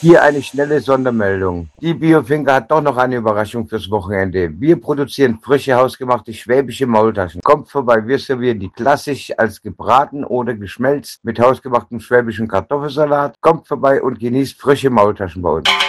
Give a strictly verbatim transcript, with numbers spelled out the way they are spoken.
Hier eine schnelle Sondermeldung. Die Biofinker hat doch noch eine Überraschung fürs Wochenende. Wir produzieren frische, hausgemachte schwäbische Maultaschen. Kommt vorbei, wir servieren die klassisch als gebraten oder geschmelzt mit hausgemachtem schwäbischen Kartoffelsalat. Kommt vorbei und genießt frische Maultaschen bei uns.